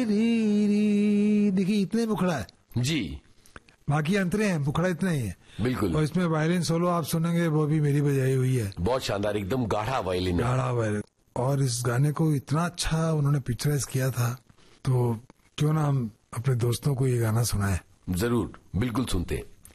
देखिए इतने मुखड़ा है जी, बाकी अंतरे हैं, मुखड़ा इतना ही है बिल्कुल। और इसमें वायलिन सोलो आप सुनेंगे वो भी मेरी बजाई हुई है, बहुत शानदार, एकदम गाढ़ा वायलिन है। गाढ़ा वायलिन। और इस गाने को इतना अच्छा उन्होंने पिक्चराइज किया था, तो क्यों ना हम अपने दोस्तों को ये गाना सुनाएं। जरूर, बिल्कुल सुनते हैं।